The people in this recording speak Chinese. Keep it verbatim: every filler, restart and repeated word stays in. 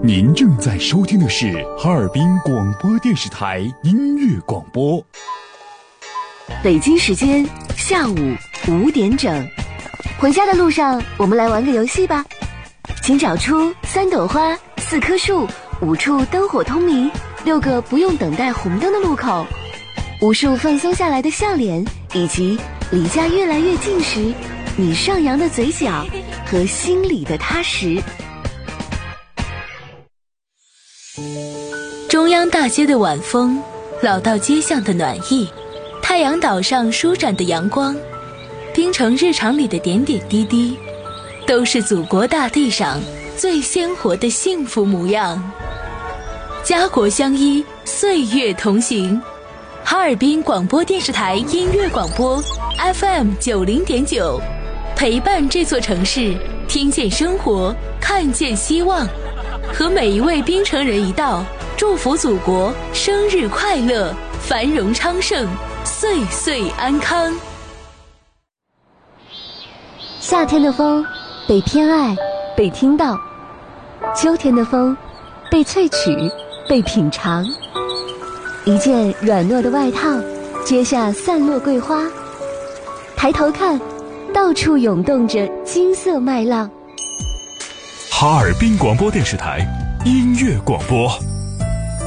您正在收听的是哈尔滨广播电视台音乐广播。 北京时间下午五点整，回家的路上，我们来玩个游戏吧。请找出三朵花、四棵树、五处灯火通明、六个不用等待红灯的路口，无数放松下来的笑脸，以及离家越来越近时，你上扬的嘴角和心里的踏实。 中央大街的晚风，老道街巷的暖意，太阳岛上舒展的阳光，滨城日常里的点点滴滴，都是祖国大地上最鲜活的幸福模样。家国相依，岁月同行。哈尔滨广播电视台音乐广播 F M 九零点九，陪伴这座城市，听见生活，看见希望，和每一位滨城人一道，祝福祖国生日快乐，繁荣昌盛，岁岁安康。 夏天的风被偏爱，被听到；秋天的风被萃取，被品尝。一件软糯的外套，接下散落桂花。抬头看，到处涌动着金色麦浪。 哈尔滨广播电视台音乐广播。